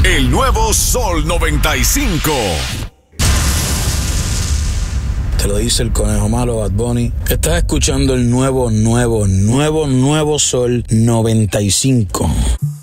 El nuevo Sol 95. Te lo dice el conejo malo, Bad Bunny. Estás escuchando el nuevo Sol 95.